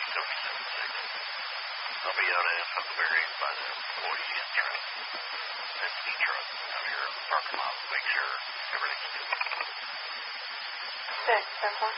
I'll be out at Huckleberry by the employee entrance. That's the truck out here in the parking lot. Make sure everything's good. Good. 10-4.